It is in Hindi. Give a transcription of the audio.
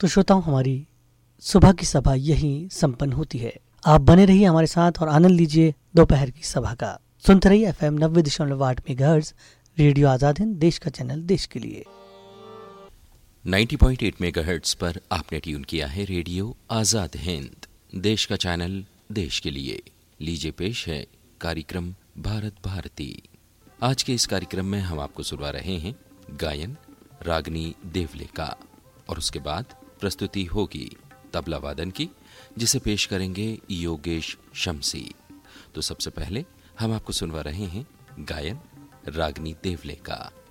तो श्रोताओं, हमारी सुबह की सभा यहीं संपन्न होती है। आप बने रहिए हमारे साथ और आनंद लीजिए दोपहर की सभा का। सुनते रहिए FM 90.8 megahertz radio Azad Hind, देश का चैनल देश के लिए। 90.8 मेगाहर्ट्ज पर आपने ट्यून किया है रेडियो आजाद हिंद, देश का चैनल देश के लिए। लीजिए पेश है कार्यक्रम भारत भारती। आज के इस कार्यक्रम में हम आपको सुनवा रहे हैं गायन रागनी देवले का, और उसके बाद प्रस्तुति होगी तबला वादन की, जिसे पेश करेंगे योगेश शमसी। तो सबसे पहले हम आपको सुनवा रहे हैं गायन रागनी देवले का।